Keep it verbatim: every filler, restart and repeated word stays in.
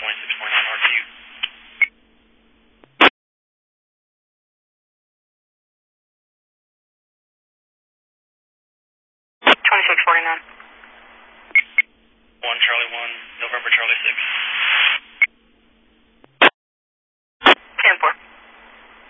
twenty-six forty-nine R T U. twenty-six forty-nine. one Charlie one, November Charlie